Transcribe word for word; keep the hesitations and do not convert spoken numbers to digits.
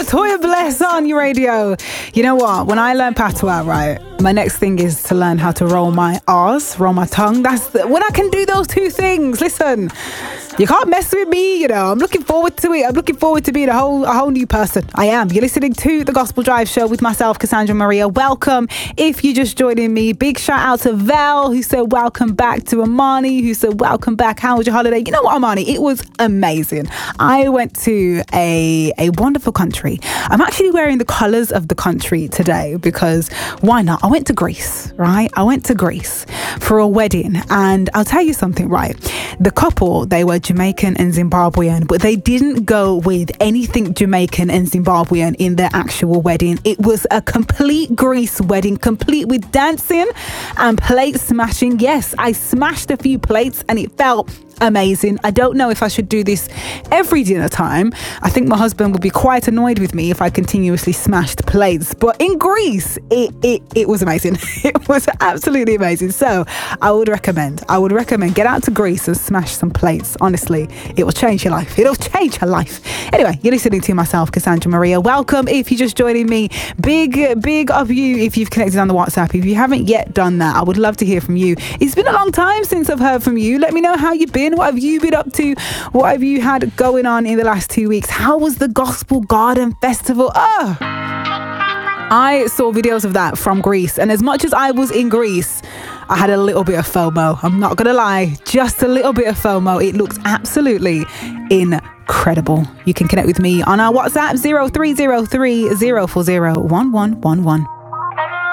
Toya Bless on your radio. You know what? When I learn patois, right, my next thing is to learn how to roll my R's, roll my tongue. That's the, when I can do those two things. Listen, you can't mess with me, you know. I'm looking forward to it. I'm looking forward to being a whole a whole new person. I am. You're listening to The Gospel Drive Show with myself, Cassandra Maria. Welcome. If you're just joining me, big shout out to Val, who said welcome back, to Amani, who said welcome back. How was your holiday? You know what, Amani? It was amazing. I went to a, a wonderful country. I'm actually wearing the colours of the country today because why not? I went to Greece, right? I went to Greece for a wedding, and I'll tell you something, right? The couple, they were Jamaican and Zimbabwean, but they didn't go with anything Jamaican and Zimbabwean in their actual wedding. It was a complete Greece wedding, complete with dancing and plate smashing. Yes, I smashed a few plates and it felt amazing. I don't know if I should do this every dinner time. I think my husband would be quite annoyed with me if I continuously smashed plates. But in Greece, it it, it was amazing. It was absolutely amazing. So I would recommend, I would recommend get out to Greece and smash some plates. Honestly, it will change your life. It'll change your life. Anyway, you're listening to myself, Cassandra Maria. Welcome if you're just joining me. Big, big of you if you've connected on the WhatsApp. If you haven't yet done that, I would love to hear from you. It's been a long time since I've heard from you. Let me know how you've been. What have you been up to? What have you had going on in the last two weeks? How was the Gospel Garden Festival? Oh, I saw videos of that from Greece, and as much as I was in Greece, I had a little bit of FOMO. I'm not gonna lie, just a little bit of FOMO. It looks absolutely incredible. You can connect with me on our WhatsApp zero three zero three zero four zero one one one one.